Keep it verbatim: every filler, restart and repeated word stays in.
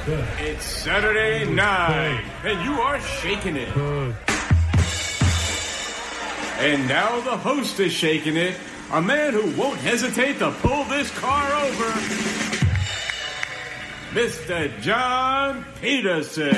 It's Saturday night, and you are shaking it. And now the host is shaking it, a man who won't hesitate to pull this car over, Mister John Peterson.